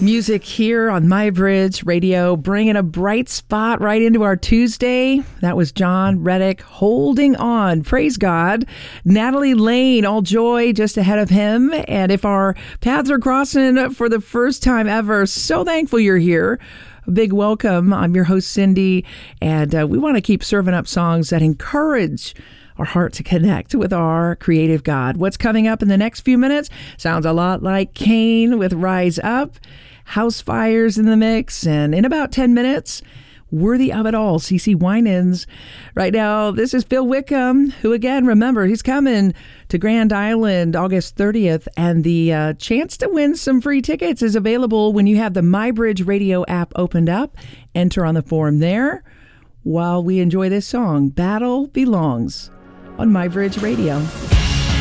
Music here on MyBridge Radio, bringing a bright spot right into our Tuesday. That was John Reddick, Holding On. Praise God. Natalie Lane, All Joy, just ahead of him. And if our paths are crossing for the first time ever, so thankful you're here. A big welcome. I'm your host, Cindy, and we want to keep serving up songs that encourage our heart to connect with our creative God. What's coming up in the next few minutes sounds a lot like Cain with Rise Up. House Fires in the mix, and in about 10 minutes, Worthy of It All, CeCe Winans. Right now, this is Phil Wickham, who again, remember, he's coming to Grand Island August 30th, and the chance to win some free tickets is available when you have the MyBridge Radio app opened up. Enter on the form there while we enjoy this song, Battle Belongs, on MyBridge Radio.